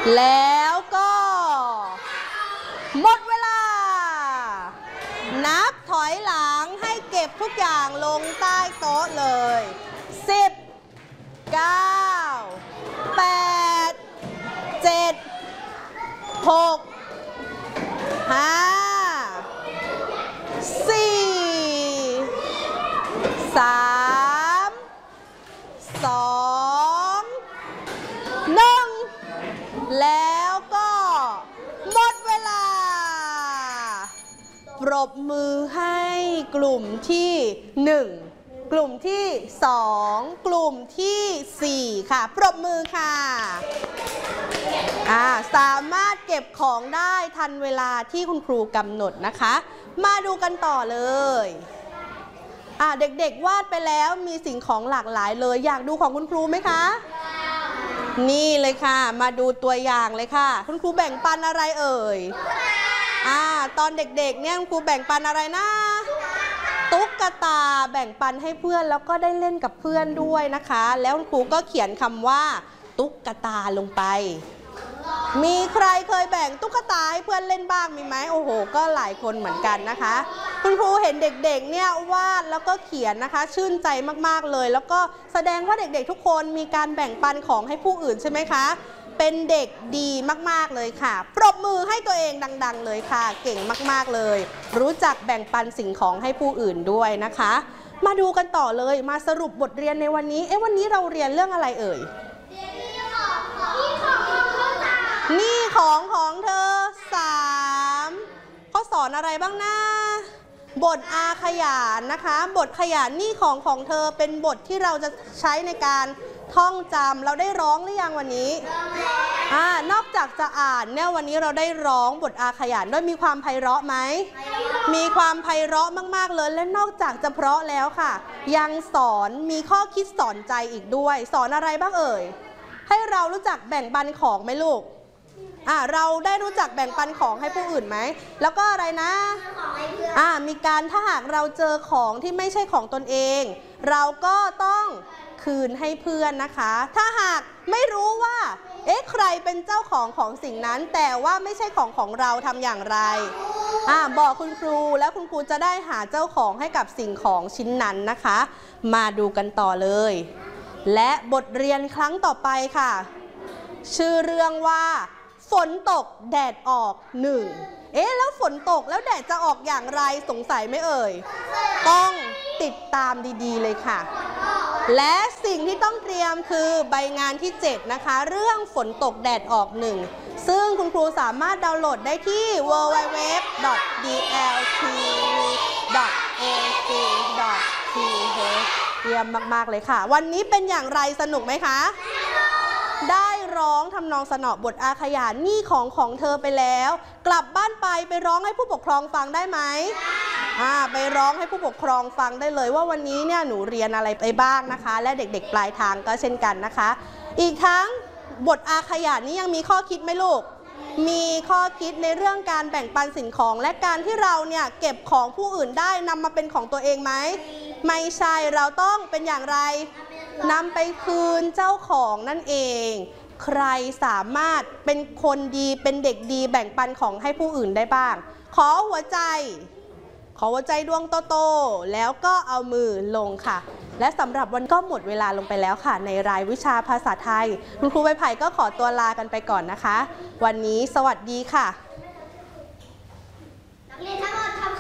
แล้วก็หมดเวลานับถอยหลังให้เก็บทุกอย่างลงใต้โต๊ะเลย10 9 8 7 6 5 4 3 2 1แล้วก็หมดเวลาปรบมือให้กลุ่มที่1กลุ่มที่2กลุ่มที่4ค่ะปรบมือค่ะสามารถเก็บของได้ทันเวลาที่คุณครูกำหนดนะคะมาดูกันต่อเลยเด็กๆวาดไปแล้วมีสิ่งของหลากหลายเลยอยากดูของคุณครูไหมคะนี่เลยค่ะมาดูตัวอย่างเลยค่ะคุณครูแบ่งปันอะไรเอ่ยตอนเด็กๆเนี่ยคุณครูแบ่งปันอะไรนะตุ๊กตาแบ่งปันให้เพื่อนแล้วก็ได้เล่นกับเพื่อนด้วยนะคะแล้วคุณครูก็เขียนคำว่าตุ๊กตาลงไปมีใครเคยแบ่งตุ๊กตาให้เพื่อนเล่นบ้างมีไหมโอ้โหก็หลายคนเหมือนกันนะคะคุณครูเห็นเด็กๆเนี่ยวาดแล้วก็เขียนนะคะชื่นใจมากๆเลยแล้วก็แสดงว่าเด็กๆทุกคนมีการแบ่งปันของให้ผู้อื่นใช่ไหมคะเป็นเด็กดีมากๆเลยค่ะปรบมือให้ตัวเองดังๆเลยค่ะเก่งมากๆเลยรู้จักแบ่งปันสิ่งของให้ผู้อื่นด้วยนะคะมาดูกันต่อเลยมาสรุปบทเรียนในวันนี้วันนี้เราเรียนเรื่องอะไรเอ่ยนี่ของเธอ3เขาสอนอะไรบ้างนะบทอาขยานนะคะบทขยานนี่ของเธอเป็นบทที่เราจะใช้ในการท่องจำเราได้ร้องหรือยังวันนี้นอกจากจะอ่านเนี่ยวันนี้เราได้ร้องบทอาขยานด้วยมีความไพเราะไหมมีความไพเราะมากๆเลยและนอกจากจะเพราะแล้วค่ะยังสอนมีข้อคิดสอนใจอีกด้วยสอนอะไรบ้างเอ่ยให้เรารู้จักแบ่งปันของไหมลูกเราได้รู้จักแบ่งปันของให้ผู้อื่นไหมแล้วก็อะไรนะมีการถ้าหากเราเจอของที่ไม่ใช่ของตนเองเราก็ต้องคืนให้เพื่อนนะคะถ้าหากไม่รู้ว่าใครเป็นเจ้าของสิ่งนั้นแต่ว่าไม่ใช่ของเราทำอย่างไรบอกคุณครูแล้วคุณครูจะได้หาเจ้าของให้กับสิ่งของชิ้นนั้นนะคะมาดูกันต่อเลยและบทเรียนครั้งต่อไปค่ะชื่อเรื่องว่าฝนตกแดดออก1แล้วฝนตกแล้วแดดจะออกอย่างไรสงสัยไหมเอ่ยต้องติดตามดีๆเลยค่ะและสิ่งที่ต้องเตรียมคือใบงานที่7นะคะเรื่องฝนตกแดดออก1ซึ่งคุณครูสามารถดาวน์โหลดได้ที่ www.dlc.ac.th เยี่ยมมากๆเลยค่ะวันนี้เป็นอย่างไรสนุกไหมคะได้ร้องทำนองสนอบทอาขยานนี่ของเธอไปแล้วกลับบ้านไปร้องให้ผู้ปกครองฟังได้ไหมไปร้องให้ผู้ปกครองฟังได้เลยว่าวันนี้เนี่ยหนูเรียนอะไรไปบ้างนะคะและเด็กๆปลายทางก็เช่นกันนะคะอีกทั้งบทอาขยานนี้ยังมีข้อคิดไหมลูกมีข้อคิดในเรื่องการแบ่งปันสิ่งของและการที่เราเนี่ยเก็บของผู้อื่นได้นำมาเป็นของตัวเองไหมไม่ใช่เราต้องเป็นอย่างไรนำไปคืนเจ้าของนั่นเองใครสามารถเป็นคนดีเป็นเด็กดีแบ่งปันของให้ผู้อื่นได้บ้างขอหัวใจดวงโตๆแล้วก็เอามือลงค่ะและสำหรับวันก็หมดเวลาลงไปแล้วค่ะในรายวิชาภาษาไทยคุณครูใบไผ่ก็ขอตัวลากันไปก่อนนะคะวันนี้สวัสดีค่ะ